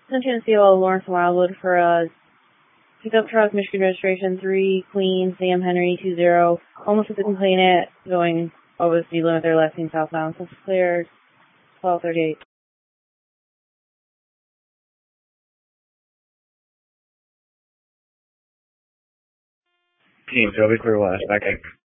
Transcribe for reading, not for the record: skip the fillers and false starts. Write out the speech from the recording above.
Central COL Lawrence Wildwood for pickup truck, Michigan registration 3, Queen, Sam Henry 20, almost at the complainant, going over the speed limit there, left lane southbound. So clear 1238. Team, Toby, clear west, back 8.